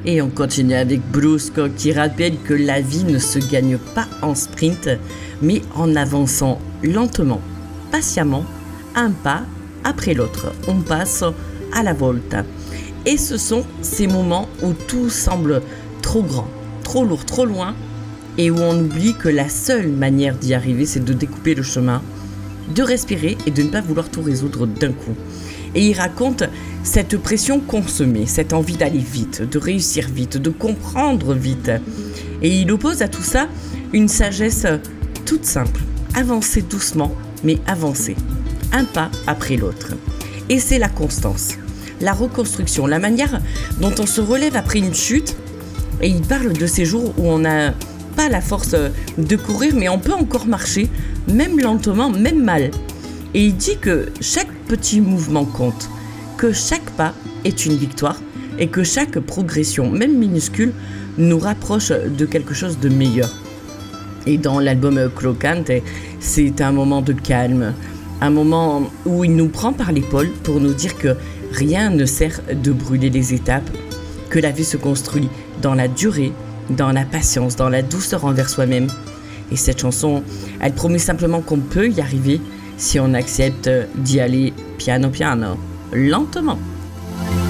Et on continue avec Brusco qui rappelle que la vie ne se gagne pas en sprint, mais en avançant lentement, patiemment, un pas après l'autre. On passe à la volta. Et ce sont ces moments où tout semble trop grand, trop lourd, trop loin, et où on oublie que la seule manière d'y arriver, c'est de découper le chemin, de respirer et de ne pas vouloir tout résoudre d'un coup. Et il raconte cette pression consommée, cette envie d'aller vite, de réussir vite, de comprendre vite. Et il oppose à tout ça une sagesse toute simple. Avancer doucement, mais avancer. Un pas après l'autre. Et c'est la constance, la reconstruction, la manière dont on se relève après une chute. Et il parle de ces jours où on n'a pas la force de courir, mais on peut encore marcher, même lentement, même mal. Et il dit que chaque petit mouvement compte, que chaque pas est une victoire et que chaque progression, même minuscule, nous rapproche de quelque chose de meilleur. Et dans l'album Croquante, c'est un moment de calme, un moment où il nous prend par l'épaule pour nous dire que rien ne sert de brûler les étapes, que la vie se construit dans la durée, dans la patience, dans la douceur envers soi-même. Et cette chanson, elle promet simplement qu'on peut y arriver si on accepte d'y aller piano piano, lentement.